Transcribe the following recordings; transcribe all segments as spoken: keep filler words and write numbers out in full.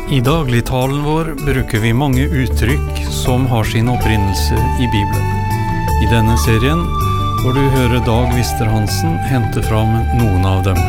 I dagligtalen vår bruker vi mange uttrykk som har sin opprinnelse i Bibelen. I denne serien får du høre Dag Wister-Hansen hente fram noen av dem.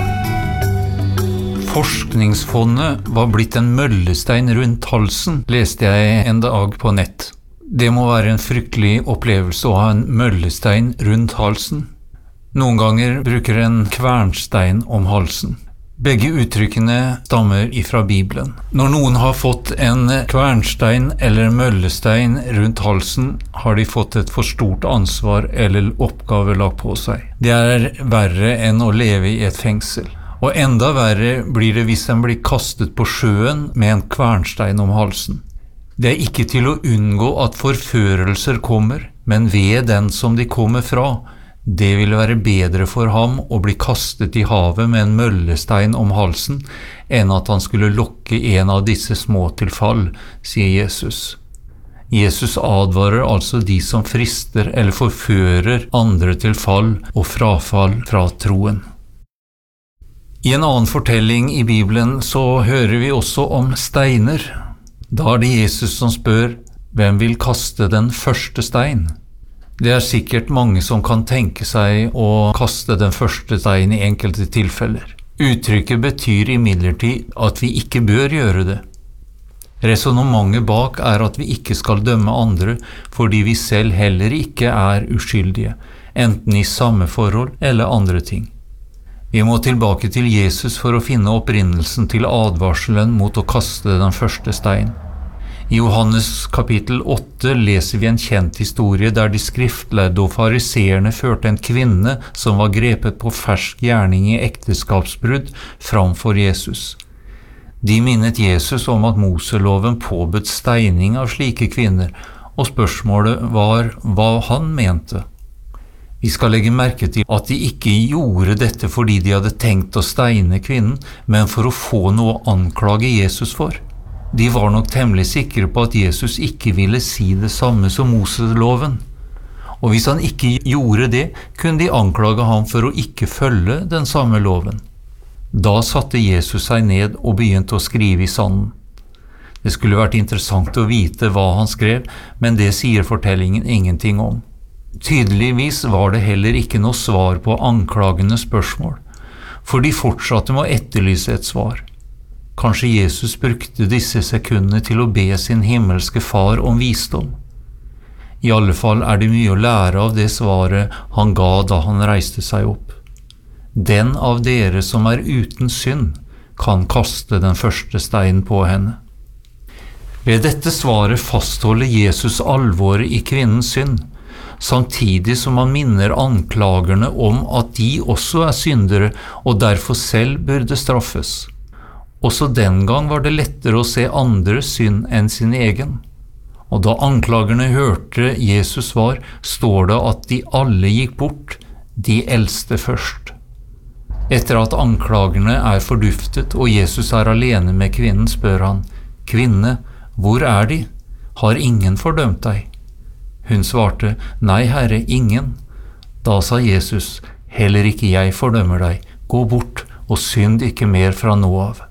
Forskningsfondet var blitt en møllestein rundt halsen, leste jeg en dag på nett. Det må være en fryktelig opplevelse å ha en møllestein rundt halsen. Noen ganger bruker en kvernstein om halsen. Begge uttrykkene stammer ifra Bibelen. Når noen har fått en kvernstein eller møllestein rundt halsen, har de fått et for stort ansvar eller oppgave lagt på seg. Det er verre enn å leve i et fengsel. Og enda verre blir det hvis en blir kastet på sjøen med en kvernstein om halsen. Det er ikke til å unngå at forførelser kommer, men ved den som de kommer fra. Det ville være bedre for ham å bli kastet i havet med en møllestein om halsen, enn at han skulle lokke en av disse små til fall, sier Jesus. Jesus advarer altså de som frister eller forfører andre til fall og frafall fra troen. I en annen fortelling i Bibelen så hører vi også om steiner. Da er det Jesus som spør, hvem vil kaste den første stein? Det er sikkert mange som kan tenke seg å kaste den første stein i enkelte tilfeller. Uttrykket betyr imidlertid at vi ikke bør gjøre det. Resonementet bak er at vi ikke skal dømme andre fordi vi selv heller ikke er uskyldige, enten i samme forhold eller andre ting. Vi må tilbake til Jesus for å finne opprinnelsen til advarselen mot å kaste den første stein. I Johannes kapittel åtte leser vi en kjent historie der de skriftlærde og fariseerne førte en kvinne som var grepet på fersk gjerning i ekteskapsbrudd framfor Jesus. De minnet Jesus om at Moseloven påbød steining av slike kvinner, og spørsmålet var hva han mente. Vi skal legge merke til at de ikke gjorde dette fordi de hadde tenkt å steine kvinnen, men for å få noe å anklage Jesus for. De var nok temmelig sikre på at Jesus ikke ville si det samme som Moseloven. Og hvis han ikke gjorde det, kunne de anklage ham for å ikke følge den samme loven. Da satte Jesus seg ned og begynte å skrive i sanden. Det skulle vært interessant å vite hva han skrev, men det sier fortellingen ingenting om. Tydeligvis var det heller ikke noe svar på anklagende spørsmål, for de fortsatte med å etterlyse et svar. Kanskje Jesus brukte disse sekundene til å be sin himmelske far om visdom. I alle fall er det mye å lære av det svaret han ga da han reiste seg opp. Den av dere som er uten synd, kan kaste den første steinen på henne. Ved dette svaret fastholder Jesus alvoret i kvinnens synd, samtidig som han minner anklagerne om at de også er syndere og derfor selv burde straffes. Også den gang var det lettere å se andres synd enn sin egen. Og da anklagerne hørte Jesus svar, står det at de alle gikk bort, de eldste først. Etter at anklagerne er forduftet og Jesus er alene med kvinnen, spør han, «Kvinne, hvor er de? Har ingen fordømt deg?» Hun svarte, «Nei, Herre, ingen.» Da sa Jesus, «Heller ikke jeg fordømmer deg. Gå bort og synd ikke mer fra nå av.»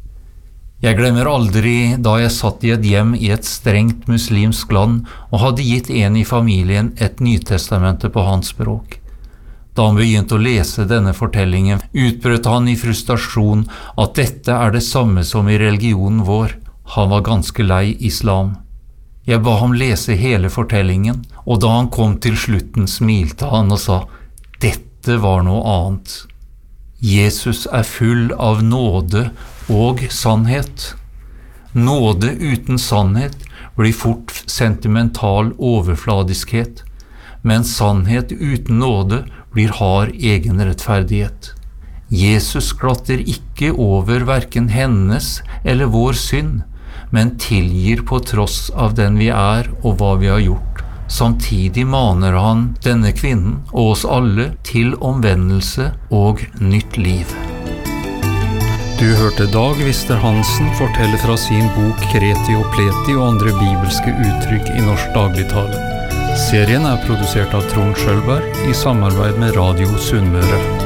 Jeg glemmer aldri da jeg satt i et hjem i et strengt muslimsk land og hadde gitt en i familien et nytestamente på hans språk. Da han begynte å lese denne fortellingen, utbrøt han i frustrasjon at dette er det samme som i religionen vår. Han var ganske lei islam. Jeg ba ham lese hele fortellingen, og da han kom til slutten smilte han og sa, «Dette var noe annet. Jesus er full av nåde og sannhet. Nåde uten sannhet blir fort sentimental overfladiskhet, men sannhet uten nåde blir hard egenrettferdighet. Jesus glatter ikke over hverken hennes eller vår synd, men tilgir på tross av den vi er og hva vi har gjort. Samtidig maner han denne kvinnen og oss alle til omvendelse og nytt liv. Du hørte Dag Wister-Hansen fortelle fra sin bok Kreti og Pleti og andre bibelske uttrykk i norsk dagligtale. Serien er produsert av Trond Schølberg i samarbeid med Radio Sunnmøre.